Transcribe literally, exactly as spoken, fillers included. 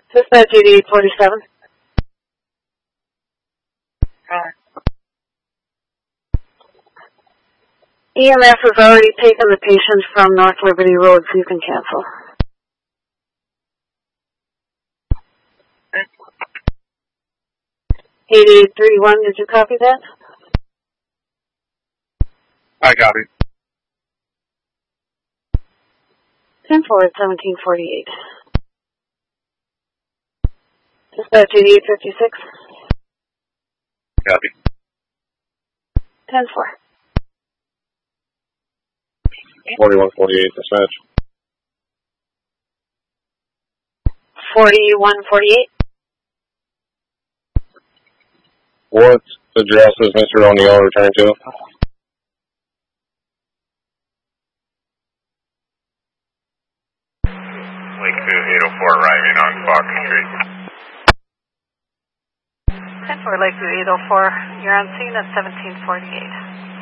Dispatch eighty-eight forty-seven. Uh, E M S has already taken the patient from North Liberty Road, so you can cancel. eighty-eight thirty-one, did you copy that? I copy. ten forward, seventeen forty-eight. Dispatch eighty-eight fifty-six. Copy. ten four. forty-one forty-eight, dispatch. forty-one forty-eight. What address is Mister O'Neill returning to? Lakeview eight oh four arriving on Fox Street. ten four, Lakeview eight oh four. You're on scene at seventeen forty-eight.